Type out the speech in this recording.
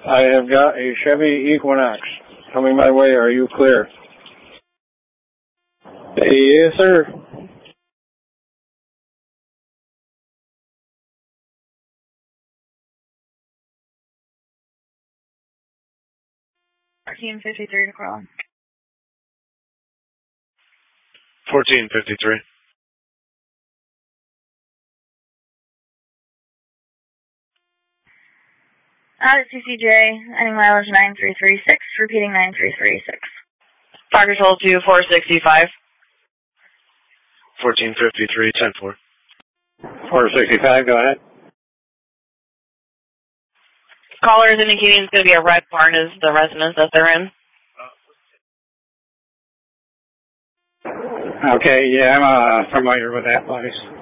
I have got a Chevy Equinox coming my way. Are you clear? Yes, sir. Team 53 to Crawl. 1453. Out at CCJ, ending mileage 9336, repeating 9336. Parker's hold to 465. 1453, 10-4. 465, go ahead. Caller is indicating it's going to be a red barn is the residence that they're in. Okay, yeah, I'm familiar with that place.